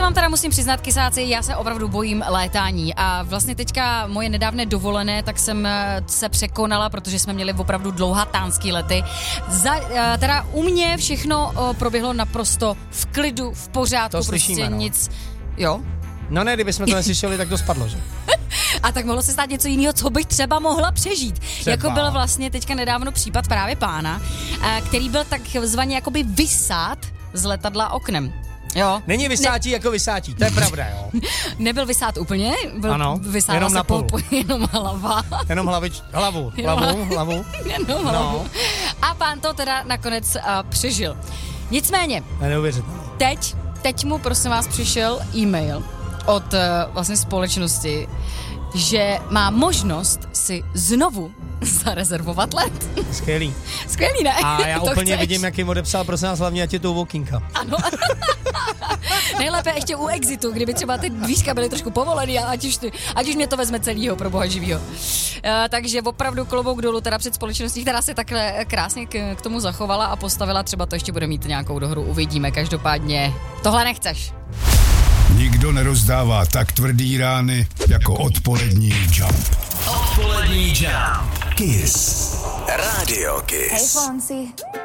vám teda musím přiznat, kysáci, já se opravdu bojím létání a vlastně teďka moje nedávné dovolené, tak jsem se překonala, protože jsme měli opravdu dlouhatánský lety. Teda u mě všechno proběhlo naprosto v klidu, v pořádku, to slyšíme, prostě nic. Jo? No ne, kdybychom to neslyšeli, tak to spadlo, že? A tak mohlo se stát něco jiného, co bych třeba mohla přežít. Třeba. Jako byl vlastně teďka nedávno případ právě pána, který byl takzvaně jakoby vysát z letadla oknem. Jo. Není vysátí jako vysátí, to je pravda, jo. Nebyl vysát úplně, byl vysát jenom na půl. Jenom hlava. Jenom hlavu. Jenom hlavu. A pán to teda nakonec přežil. Nicméně, neuvěřitelné. Teď mu prosím vás přišel e-mail od vlastně společnosti, že má možnost si znovu zarezervovat let. Skvělý, ne? A já To úplně chceš? vidím, jak jim odepsal, prosím nás, hlavně ať je to Walkinka. Ano. Nejlépe ještě u exitu, kdyby třeba ty dvířka byly trošku povolený a ať už mě to vezme celýho, pro boha živýho. Takže opravdu klobouk dolů teda před společností, která se takhle krásně k tomu zachovala a postavila, třeba to ještě bude mít nějakou dohru, uvidíme. Každopádně tohle nechceš. Nikdo nerozdává tak tvrdý rány jako odpolední Jump. Odpolední Jump. Kiss. Radio Kiss. Hey Fonsi.